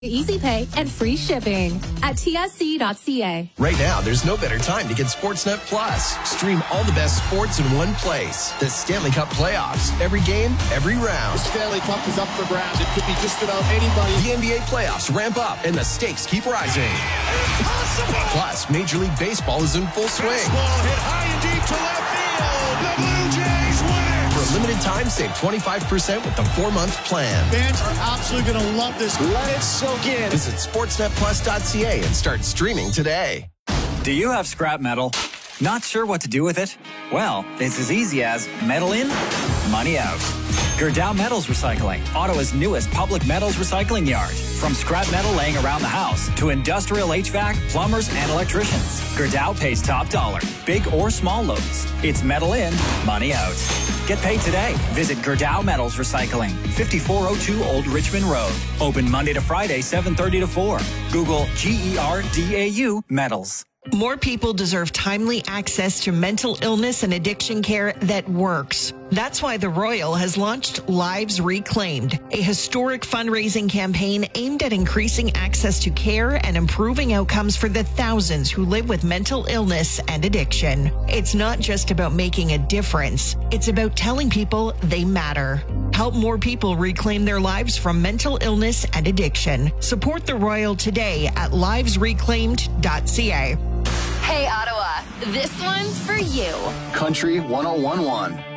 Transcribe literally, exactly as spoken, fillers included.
Easy pay and free shipping at T S C dot C A. Right now, there's no better time to get Sportsnet Plus. Stream all the best sports in one place. The Stanley Cup playoffs, every game, every round. The Stanley Cup is up for grabs. It could be just about anybody. The N B A playoffs ramp up and the stakes keep rising. Impossible! Plus, Major League Baseball is in full swing. Baseball hit high and deep to left field. The Blue Jays win it! For a limited time, save twenty-five percent with the four-month plan. Fans are absolutely going to love this. Let it soak in. Visit Sportsnet Plus dot C A and start streaming today. Do you have scrap metal? Not sure what to do with it? Well, it's as easy as metal in, money out. Gerdau Metals Recycling, Ottawa's newest public metals recycling yard. From scrap metal laying around the house to industrial H V A C, plumbers, and electricians, Gerdau pays top dollar, big or small loads. It's metal in, money out. Get paid today. Visit Gerdau Metals Recycling, fifty-four oh two Old Richmond Road. Open Monday to Friday, seven thirty to four. Google G E R D A U Metals. More people deserve timely access to mental illness and addiction care that works. That's why the Royal has launched Lives Reclaimed, a historic fundraising campaign aimed at increasing access to care and improving outcomes for the thousands who live with mental illness and addiction. It's not just about making a difference. It's about telling people they matter. Help more people reclaim their lives from mental illness and addiction. Support the Royal today at lives reclaimed dot C A. Hey, Ottawa, this one's for you. Country one oh one one.